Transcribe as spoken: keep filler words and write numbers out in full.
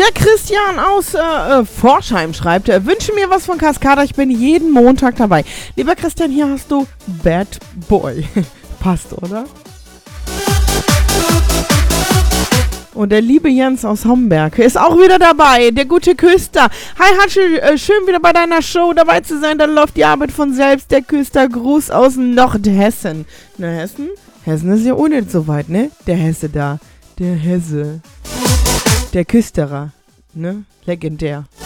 Der Christian aus äh, Forchheim schreibt, er wünsche mir was von Cascada, ich bin jeden Montag dabei. Lieber Christian, hier hast du Bad Boy. Passt, oder? Und der liebe Jens aus Homberg ist auch wieder dabei, der gute Küster. Hi Hatschi, äh, schön wieder bei deiner Show dabei zu sein, dann läuft die Arbeit von selbst. Der Küster, Gruß aus Nordhessen. Na, Hessen? Hessen ist ja auch nicht so weit, ne? Der Hesse da. Der Hesse. Der Küsterer, ne? Legendär.